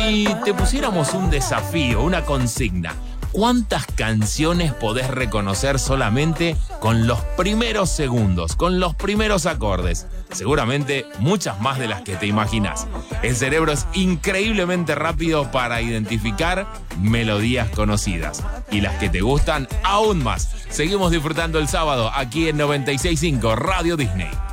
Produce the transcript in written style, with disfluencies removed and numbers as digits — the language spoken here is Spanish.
Si te pusiéramos un desafío, una consigna, ¿cuántas canciones podés reconocer solamente con los primeros segundos, con los primeros acordes? Seguramente muchas más de las que te imaginas. El cerebro es increíblemente rápido para identificar melodías conocidas. Y las que te gustan aún más. Seguimos disfrutando el sábado aquí en 96.5 Radio Disney.